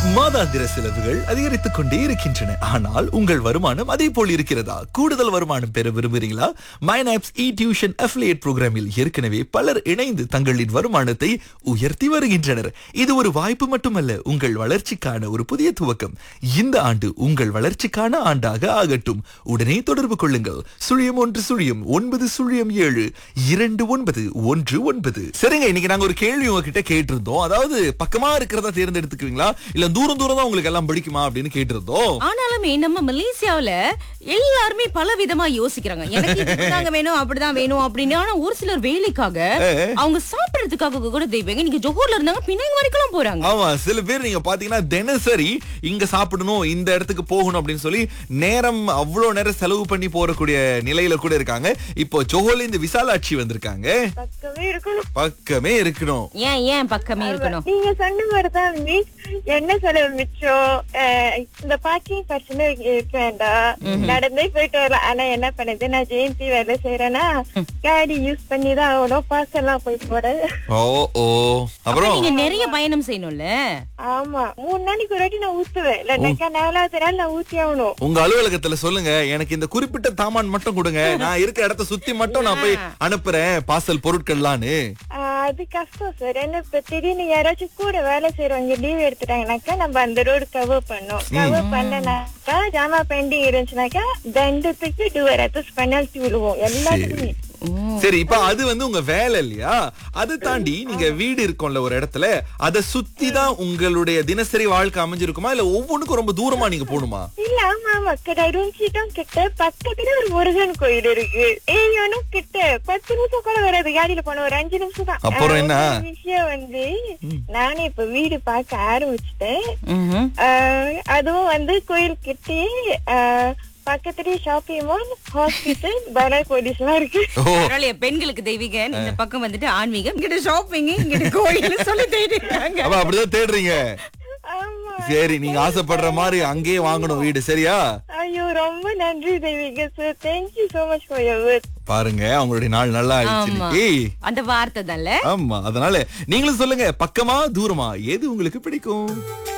மாதாந்திர செலவுகள் அதிகரித்துக் கொண்டே இருக்கின்றன. ஆனால் உங்கள் வருமானம் அதே போல் இருக்கிறதா? கூடுதல் வருமானம் பெற விரும்புகிறீங்களா? மைனாப்ஸ் இ டியூஷன் அஃபிலியேட் புரோகிராமில் ஏற்கனவே பலர் இணைந்து தங்களின் வருமானத்தை உயர்த்தி வருகின்றனர். இது ஒரு வாய்ப்பு மட்டுமல்ல, உங்கள் வளர்ச்சிக்கான ஒரு புதிய துவக்கம். இந்த ஆண்டு உங்கள் வளர்ச்சிக்கான ஆண்டாக ஆகட்டும். உடனே தொடர்பு கொள்ளுங்கள். 0119072919. சரிங்க, இன்னைக்கு நாங்க ஒரு கேள்வி உங்ககிட்ட கேட்டிருந்தோம். அதாவது பக்கமா இருக்கிறதா தேர்ந்தெடுத்துக்குவீங்களா, இல்ல தூரம் தூரம் தான் உங்களுக்கு எல்லாம் பிடிக்குமா அப்படின்னு கேட்டிருந்தோம். ஆனாலுமே நம்ம மலேசியாவுல எல்லாருமே பல விதமா யோசிக்கிறாங்க. எனக்கு இப்படிதாங்க வேணும், அப்படிதான் வேணும் அப்படின்னு. ஆனா ஒரு சிலர் வேலைக்காக அவங்க சாப்பிடறதுக்காக கூட தெய்வங்க நீங்க ஜோஹர்ல இருந்தாங்க பின்னாங்க வரைக்கும் போறாங்க. ஆமா, சில பேர் நீங்க பாத்தீங்கன்னா தினசரி இங்க சாப்பிடணும், இந்த இடத்துக்கு போகணும் அப்படின்னு சொல்லி நேரம் அவ்வளவு நேரம் செலவு பண்ணி போறக்கூடிய நிலையில கூட இருக்காங்க. இப்போ ஜோஹர்ல இந்த விசாலாட்சி வந்திருக்காங்க. பக்கமே இருக்கணும். ஏன் பக்கமே இருக்கணும்? நீங்க சொன்ன மாதிரிதான் என்ன செலவு மிச்சம், இந்த பார்க்கிங் பிரச்சனை இருக்க வேண்டாம், நடந்தே போயிட்டு வரலாம். ஆனா என்ன பண்ணுது, நான் ஜெயந்தி வேலை செய்யறேன்னா காடி யூஸ் பண்ணி தான் அவ்வளோ பாஸ் எல்லாம் போய் போறது. அப்புறம் நீங்க நிறைய பயணம் செய்யணும்ல. ஆமா, 3 நாளைக்கு ஒரு வாட்டி நான் ஊத்துவேன். இல்ல 4வது நாள் நான் ஊத்தி ஆகணும். உங்க அலுவலகத்துல சொல்லுங்க, எனக்கு இந்த குறிப்பிட்ட சாமான் மட்டும் கொடுங்க, நான் இருக்க இடத்த சுத்தி மட்டும் நான் போய் அனுப்புறேன் பார்சல் பொருட்கள்லான்னு. அது கஷ்டம் சார். என்ன இப்ப திடீர்னு யாராச்சும் கூட வேலை செய்யறவங்க லீவ் எடுத்துட்டாங்கனாக்கா நம்ம அந்த ரோடு கவர் பண்ணோம். கவர் பண்ணனாக்கா ஜாமா பெண்டிங் இருந்துச்சுனாக்கா தண்டத்துக்கு டுவரத்து பெனல்டி விழுவோம் எல்லாத்துக்குமே. சரி, இப்ப அது வந்து உங்க வேலை இல்லையா? அதை தாண்டி நீங்க வீடு இருக்கும்ல ஒரு இடத்துல, அதை சுத்தி தான் உங்களுடைய தினசரி வாழ்க்கை அமைஞ்சிருக்குமா, இல்ல ஒவ்வொன்றுக்கும் ரொம்ப தூரமா நீங்க போகணுமா? இல்ல, ஆமா ஆமா, ரூம்சிட்டும் கிட்ட பக்கத்துல ஒரு முருகன் கோயில் இருக்கு. ஏரியானும் கிட்ட 10 நிமிஷம் கூட வராது, காடியில போன ஒரு 5 நிமிஷம் தான். அப்புறம் என்ன விஷயம் வந்து நானே இப்ப வீடு பார்க்க ஆரம்பிச்சுட்டேன். அதுவும் வந்து கோயில் கிட்டே பக்கத்துலயே ஷாப்பிங் மால், ஹாஸ்பிட்டல், பராக் போலீஸ் எல்லாம் இருக்கு. பெண்களுக்கு தெய்வீகம், இந்த பக்கம் வந்துட்டு ஆன்மீகம், இங்கிட்ட ஷாப்பிங், இங்கிட்ட கோயில் சொல்லி தேடிட்டாங்க. அப்படிதான் தேடுறீங்க. சரி, நீங்க ஆசைப்படுற மாதிரி அங்கேயே வாங்கணும் வீடு, சரியா? ஐயோ, ரொம்ப நன்றி தெய்வீக sir. Thank you so much for your word. பாருங்க, அவங்களுடைய நாள் நல்லா ஆயிடுச்சு. அந்த வார்த்தை தான்ல. ஆமா, அதனால நீங்களும் சொல்லுங்க, பக்கமா தூரமா எது உங்களுக்கு பிடிக்கும்?